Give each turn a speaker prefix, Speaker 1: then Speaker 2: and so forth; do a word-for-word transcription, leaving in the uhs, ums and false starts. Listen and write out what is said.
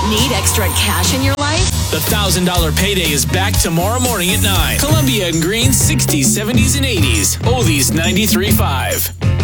Speaker 1: Need extra cash in your life?
Speaker 2: The one thousand dollars Payday is back tomorrow morning at nine. Columbia and Green, sixties, seventies, and eighties. Oldies ninety-three point five.